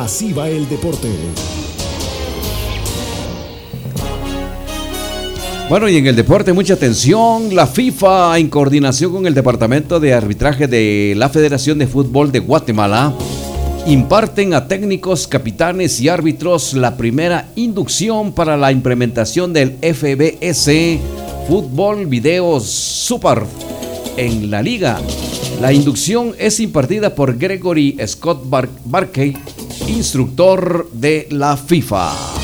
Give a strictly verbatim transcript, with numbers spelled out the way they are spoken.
Así va el deporte. Bueno, y en el deporte, mucha atención. La FIFA, en coordinación con el Departamento de Arbitraje de la Federación de Fútbol de Guatemala, imparten a técnicos, capitanes y árbitros la primera inducción para la implementación del F B S, Fútbol Video Super, en la liga. La inducción es impartida por Gregory Scott Bar- Barkey, instructor de la FIFA.